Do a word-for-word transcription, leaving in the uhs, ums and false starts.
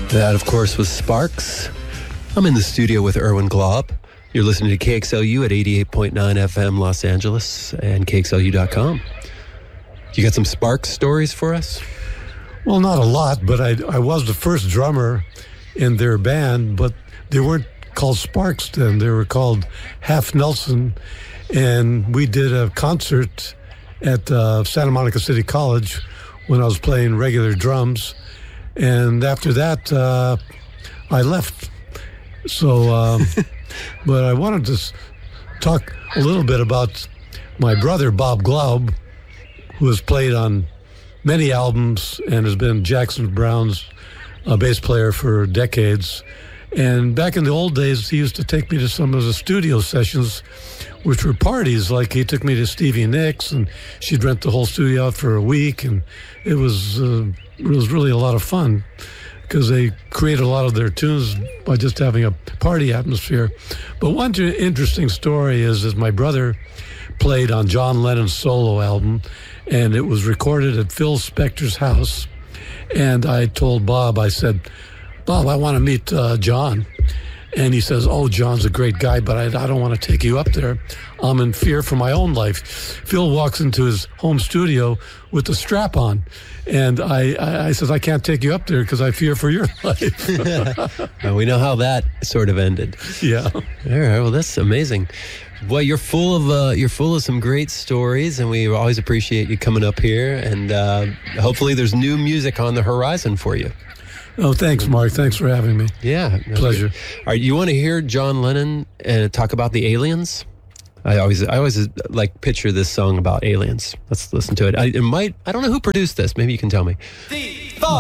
That, of course, was Sparks. I'm in the studio with Erwin Glob. You're listening to K X L U at eighty-eight point nine F M Los Angeles and K X L U dot com. You got some Sparks stories for us? Well, not a lot, but I, I was the first drummer in their band, but they weren't called Sparks then. They were called Half Nelson, and we did a concert at uh, Santa Monica City College when I was playing regular drums, and after that, uh, I left. So, um, but I wanted to s- talk a little bit about my brother, Bob Glaub, who has played on many albums and has been Jackson Browne's uh, bass player for decades. And back in the old days, he used to take me to some of the studio sessions, which were parties. Like he took me to Stevie Nicks, and she'd rent the whole studio out for a week, and it was uh, it was really a lot of fun because they created a lot of their tunes by just having a party atmosphere. But one t- interesting story is that my brother played on John Lennon's solo album, and it was recorded at Phil Spector's house. And I told Bob, I said, Bob, I want to meet uh, John. And he says, oh, John's a great guy, but I, I don't want to take you up there. I'm in fear for my own life. Phil walks into his home studio with the strap on. And I, I, I says, I can't take you up there because I fear for your life. Well, we know how that sort of ended. Yeah. All right. Well, that's amazing. Well, you're full of uh, you're full of some great stories, and we always appreciate you coming up here. And uh, hopefully, there's new music on the horizon for you. Oh, thanks, Mark. Thanks for having me. Yeah, no, Pleasure. good. All right, you want to hear John Lennon uh, talk about the aliens? I always, I always like picture this song about aliens. Let's listen to it. I, it might, I don't know who produced this. Maybe you can tell me. The